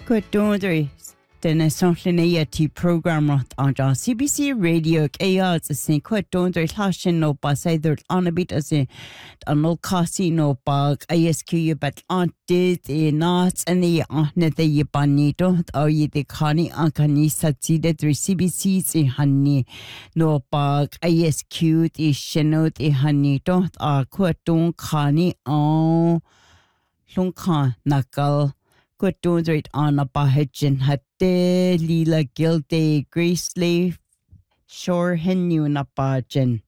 Good day. Den sonllinea programmat an CBC Radio Kayats sin quite don't hlashin no basaidur anabit as an old casino bag ISQ but on did a knots and the ahne the banito or ye the cani ankani succeeded CBC in honey no bag ISQ the shenot a honey don't quite don't cani on lunka knuckle. Good doing right on a bahajin had Lila Gilday Grace Leaf Shore Henu na Bajin.